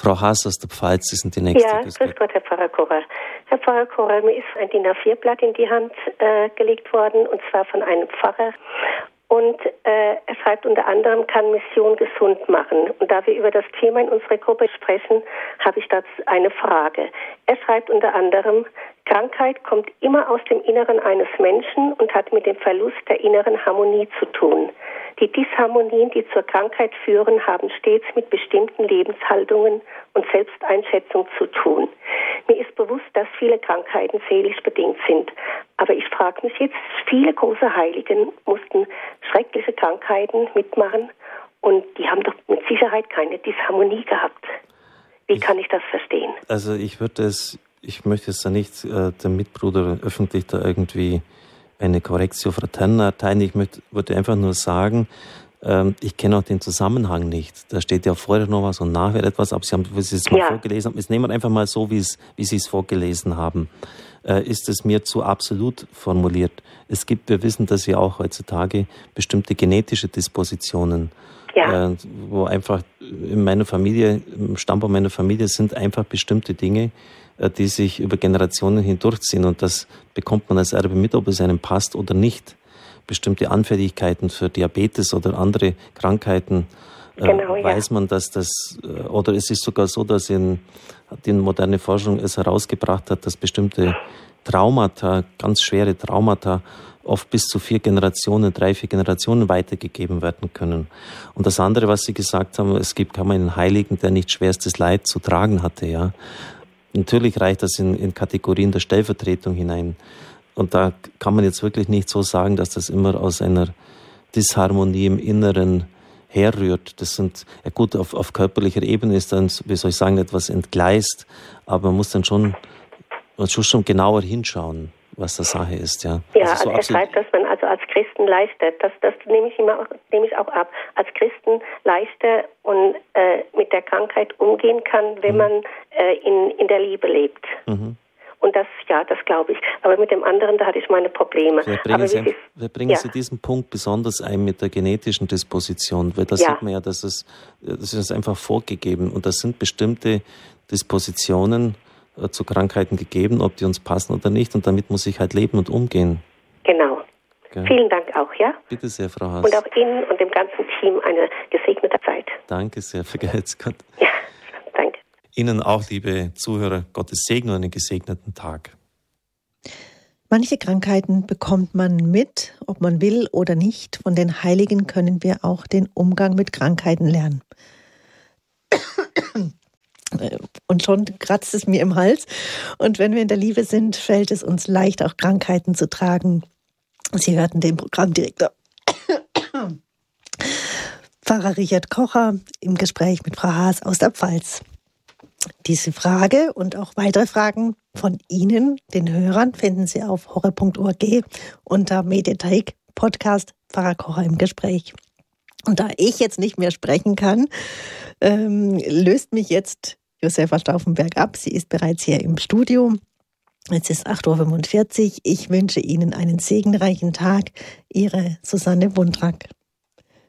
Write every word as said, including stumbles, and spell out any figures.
Frau Haas aus der Pfalz, Sie sind die Nächste. Ja, grüß Gott, Gott, Herr Pfarrer Kocher. Herr Pfarrer Kocher, mir ist ein D I N A vier Blatt in die Hand äh, gelegt worden, und zwar von einem Pfarrer. Und äh, er schreibt unter anderem, kann Mission gesund machen. Und da wir über das Thema in unserer Gruppe sprechen, habe ich dazu eine Frage. Er schreibt unter anderem, Krankheit kommt immer aus dem Inneren eines Menschen und hat mit dem Verlust der inneren Harmonie zu tun. Die Disharmonien, die zur Krankheit führen, haben stets mit bestimmten Lebenshaltungen und Selbsteinschätzung zu tun. Mir ist bewusst, dass viele Krankheiten seelisch bedingt sind. Aber ich frage mich jetzt, viele große Heiligen mussten schreckliche Krankheiten mitmachen und die haben doch mit Sicherheit keine Disharmonie gehabt. Wie ich, kann ich das verstehen? Also ich würde es, ich möchte es da nicht äh, dem Mitbruder öffentlich da irgendwie eine Correctio fraterna erteilen. Ich möchte, würde einfach nur sagen, ähm, ich kenne auch den Zusammenhang nicht. Da steht ja vorher noch was und nachher etwas, aber Sie haben, wie Sie es mal ja. vorgelesen haben, jetzt nehmen wir einfach mal so, wie es, wie Sie es vorgelesen haben. Äh, ist es mir zu absolut formuliert. Es gibt, wir wissen das ja auch heutzutage, bestimmte genetische Dispositionen, ja. äh, wo einfach in meiner Familie, im Stammbaum meiner Familie sind einfach bestimmte Dinge, die sich über Generationen hindurchziehen, und das bekommt man als Erbe mit, ob es einem passt oder nicht. Bestimmte Anfälligkeiten für Diabetes oder andere Krankheiten, genau, äh, weiß ja. man, dass das, oder es ist sogar so, dass in, die moderne Forschung es herausgebracht hat, dass bestimmte Traumata, ganz schwere Traumata, oft bis zu vier Generationen, drei, vier Generationen weitergegeben werden können. Und das andere, was Sie gesagt haben, es gibt kaum einen Heiligen, der nicht schwerstes Leid zu tragen hatte, ja. Natürlich reicht das in, in Kategorien der Stellvertretung hinein. Und da kann man jetzt wirklich nicht so sagen, dass das immer aus einer Disharmonie im Inneren herrührt. Das sind, ja gut, auf, auf körperlicher Ebene ist dann, wie soll ich sagen, etwas entgleist, aber man muss dann schon, man muss schon genauer hinschauen, was das Sache ist, ja. Ja, also, so also er schreibt, dass man also als Christen leichter, das, das nehme ich immer auch, nehme ich auch ab, als Christen leichter und äh, mit der Krankheit umgehen kann, wenn mhm. man äh, in, in der Liebe lebt. Mhm. Und das, ja, das glaube ich. Aber mit dem anderen, da hatte ich meine Probleme. Wir bringen, Aber Sie, ist, wir bringen ja. Sie diesen Punkt besonders ein mit der genetischen Disposition, weil da ja. sieht man ja, dass es, das ist einfach vorgegeben, und das sind bestimmte Dispositionen zu Krankheiten gegeben, ob die uns passen oder nicht, und damit muss ich halt leben und umgehen. Genau. Okay. Vielen Dank auch, ja? Bitte sehr, Frau Haas. Und auch Ihnen und dem ganzen Team eine gesegnete Zeit. Danke sehr, vergelt's Gott. Ja, danke. Ihnen auch, liebe Zuhörer, Gottes Segen und einen gesegneten Tag. Manche Krankheiten bekommt man mit, ob man will oder nicht. Von den Heiligen können wir auch den Umgang mit Krankheiten lernen. Und schon kratzt es mir im Hals. Und wenn wir in der Liebe sind, fällt es uns leicht, auch Krankheiten zu tragen. Sie hörten den Programmdirektor Pfarrer Richard Kocher im Gespräch mit Frau Haas aus der Pfalz. Diese Frage und auch weitere Fragen von Ihnen, den Hörern, finden Sie auf horror punkt org unter Mediathek Podcast Pfarrer Kocher im Gespräch. Und da ich jetzt nicht mehr sprechen kann, ähm, löst mich jetzt Josefa Stauffenberg ab. Sie ist bereits hier im Studio. Es ist acht Uhr fünfundvierzig. Ich wünsche Ihnen einen segenreichen Tag. Ihre Susanne Wundrak.